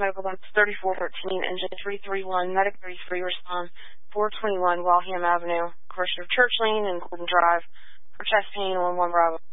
medical dump 3413, engine 331, medic 33, respond 421 Waltham Avenue, Commercial Church Lane and Golden Drive, for chest pain 11 Bravo.